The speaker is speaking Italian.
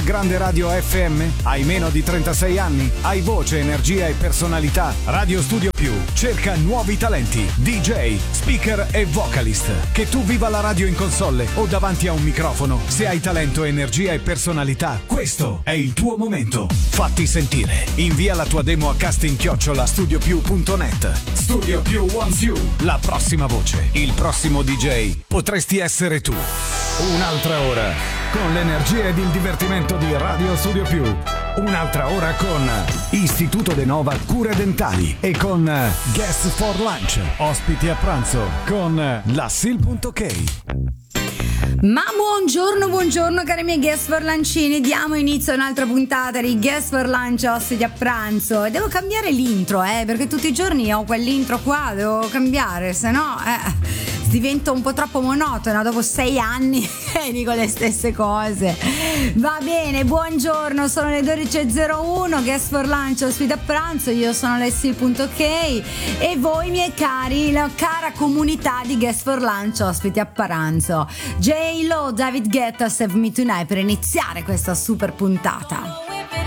grande radio FM? Hai meno di 36 anni? Hai voce, energia e personalità? Radio Studio Più cerca nuovi talenti, DJ, speaker e vocalist. Che tu viva la radio in console o davanti a un microfono, se hai talento, energia e personalità, questo è il tuo momento. Fatti sentire. Invia la tua demo a casting@studiopiù.net. Studio Più wants you. La prossima voce, il prossimo DJ potresti essere tu. Un'altra ora con l'energia ed il divertimento di Radio Studio Più. Un'altra ora con Istituto De Nova Cure Dentali e con Guest for Lunch, ospiti a pranzo con la Sil.k. Ma buongiorno cari miei guest for luncini, diamo inizio a un'altra puntata di Guest for Lunch ospiti a pranzo. E devo cambiare l'intro, perché tutti i giorni ho quell'intro qua, devo cambiare, se no divento un po' troppo monotona dopo 6 anni e dico le stesse cose. Va bene, buongiorno, sono le 12.01, Guest for Lunch ospite a pranzo, io sono Lessi.k e voi miei cari, la cara comunità di Guest for Lunch ospiti a pranzo. J-Lo, David Guetta, Save Me Tonight per iniziare questa super puntata.